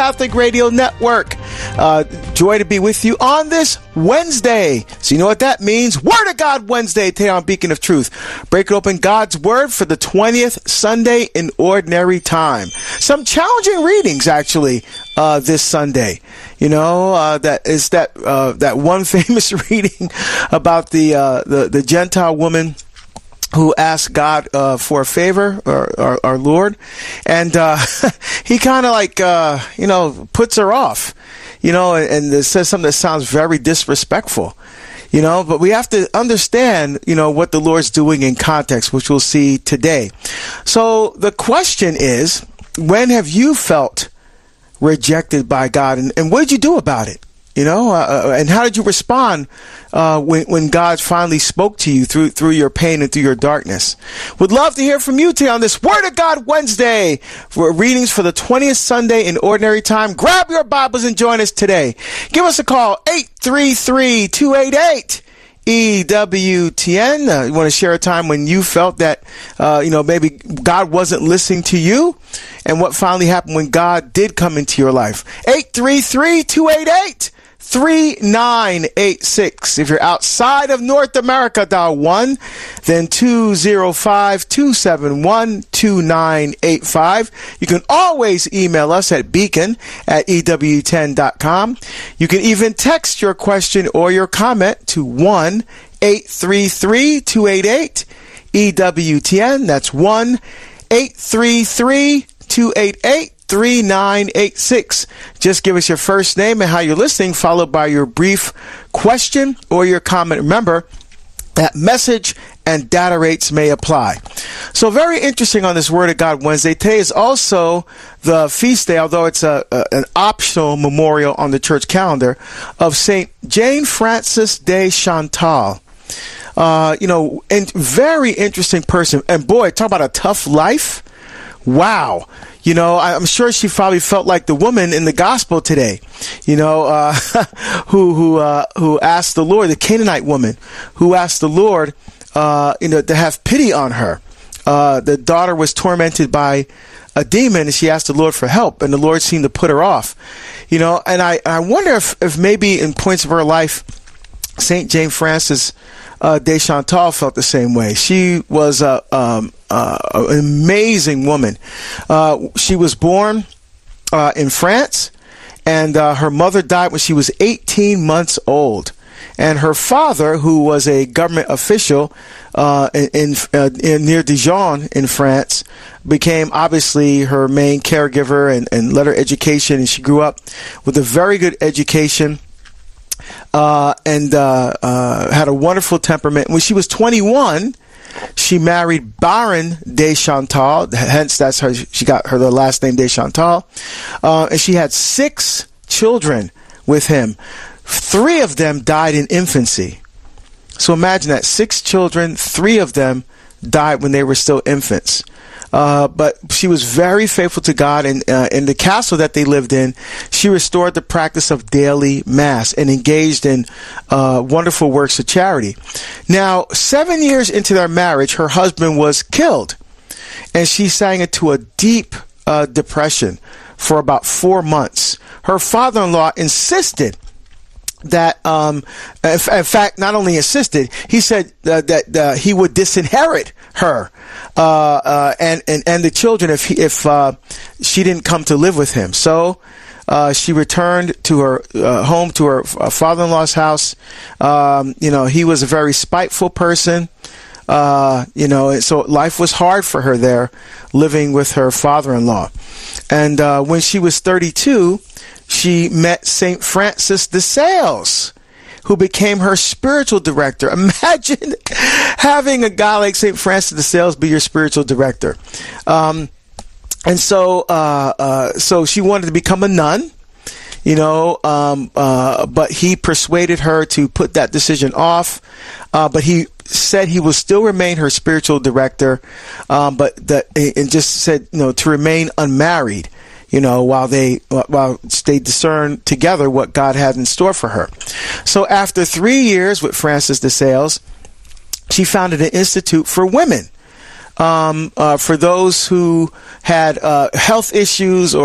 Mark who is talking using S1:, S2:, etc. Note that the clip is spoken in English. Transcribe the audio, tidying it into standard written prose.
S1: Catholic Radio Network. Joy to be with you on this Wednesday. So you know what that means? Word of God Wednesday today on Beacon of Truth. Break open God's Word for the 20th Sunday in Ordinary Time. Some challenging readings, actually, this Sunday. You know, that one famous reading about the Gentile woman who asked God for a favor, or our Lord, and he kind of puts her off, and it says something that sounds very disrespectful, but we have to understand, what the Lord's doing in context, which we'll see today. So the question is, when have you felt rejected by God, and what did you do about it? And how did you respond when God finally spoke to you through your pain and through your darkness? Would love to hear from you today on this Word of God Wednesday for readings for the 20th Sunday in Ordinary Time. Grab your Bibles and join us today. Give us a call, 833-288. EWTN. You want to share a time when you felt that, maybe God wasn't listening to you, and what finally happened when God did come into your life. 833-288. 3986. If you're outside of North America, dial 1, then 205-271-2985. You can always email us at beacon@ewtn.com. You can even text your question or your comment to 1-833-288-EWTN. That's 1-833-288-3986. 3986. Just give us your first name and how you're listening, followed by your brief question or your comment. Remember that message and data rates may apply. So very interesting on this Word of God Wednesday. Today is also the feast day, although it's an optional memorial on the church calendar, of Saint Jane Frances de Chantal. And very interesting person. And boy, talk about a tough life. Wow. I'm sure she probably felt like the woman in the gospel today, who asked the Lord, the Canaanite woman, who asked the Lord, to have pity on her. The daughter was tormented by a demon, and she asked the Lord for help, and the Lord seemed to put her off, and I wonder if maybe in points of her life, Saint Jane Frances de Chantal felt the same way. She was an amazing woman. She was born in France, and her mother died when she was 18 months old. And her father, who was a government official in near Dijon in France, became obviously her main caregiver and let her education. And she grew up with a very good education. And had a wonderful temperament. When she was 21, she married Baron de Chantal. Hence, that's her. She got the last name de Chantal. And she had 6 children with him. 3 of them died in infancy. So imagine that, 6 children, 3 of them died when they were still infants. But she was very faithful to God, and in the castle that they lived in, she restored the practice of daily mass and engaged in wonderful works of charity. Now, 7 years into their marriage, her husband was killed, and she sank into a deep depression for about 4 months. Her father-in-law insisted that, in fact, not only insisted, he said that he would disinherit her and the children if she didn't come to live with him. So she returned to her home, to her father-in-law's house. He was a very spiteful person. So life was hard for her there, living with her father-in-law. And when she was 32, she met St. Francis de Sales, who became her spiritual director. Imagine having a guy like St. Francis de Sales be your spiritual director. So she wanted to become a nun, but he persuaded her to put that decision off. But he said he will still remain her spiritual director, and just said, to remain unmarried, while they discern together what God had in store for her. So after 3 years with Francis de Sales, she founded an institute for women, for those who had health issues